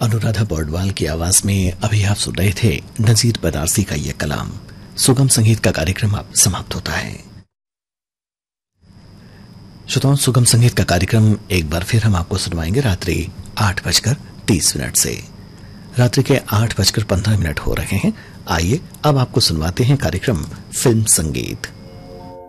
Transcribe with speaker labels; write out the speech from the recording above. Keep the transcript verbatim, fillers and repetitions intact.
Speaker 1: अनुराधा पौडवाल की आवाज में अभी आप सुन रहे थे नजीर बनारसी का ये कलाम। सुगम संगीत का कार्यक्रम अब समाप्त होता है। श्रोताओं, सुगम संगीत का कार्यक्रम एक बार फिर हम आपको सुनवाएंगे रात्रि आठ बजकर तीस मिनट से। रात्रि के आठ बजकर पंद्रह मिनट हो रहे हैं। आइए अब आपको सुनवाते हैं कार्यक्रम फिल्म संगीत।